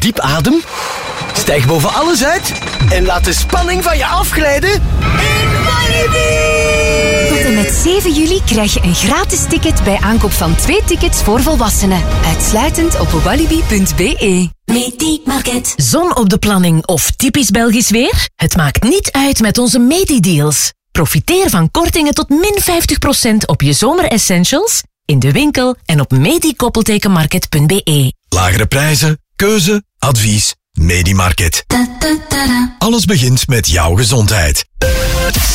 diep adem. Stijg boven alles uit. En laat de spanning van je afglijden in Walibi. Tot en met 7 juli krijg je een gratis ticket bij aankoop van 2 tickets voor volwassenen. Uitsluitend op walibi.be. Medi-market. Zon op de planning of typisch Belgisch weer? Het maakt niet uit met onze Medi-deals. Profiteer van kortingen tot min 50% op je zomeressentials in de winkel en op medikoppeltekenmarket.be. Lagere prijzen, keuze, advies. Medi-market. Alles begint met jouw gezondheid.